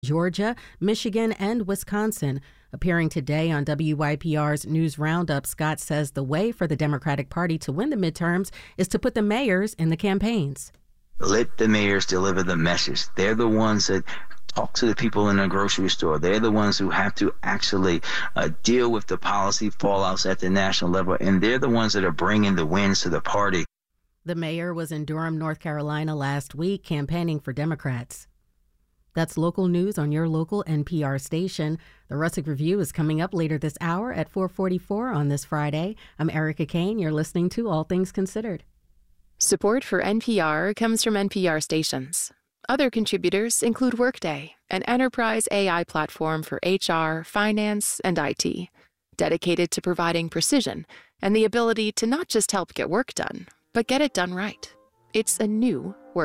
Georgia, Michigan, and Wisconsin. Appearing today on WYPR's News Roundup, Scott says the way for the Democratic Party to win the midterms is to put the mayors in the campaigns. Let the mayors deliver the message. They're the ones that talk to the people in the grocery store. They're the ones who have to actually deal with the policy fallouts at the national level, and they're the ones that are bringing the wins to the party. The mayor was in Durham, North Carolina last week campaigning for Democrats. That's local news on your local NPR station. The Russick Review is coming up later this hour at 4:44 on this Friday. I'm Erica Kane. You're listening to All Things Considered. Support for NPR comes from NPR stations. Other contributors include Workday, an enterprise AI platform for HR, finance, and IT, dedicated to providing precision and the ability to not just help get work done, but get it done right. It's a new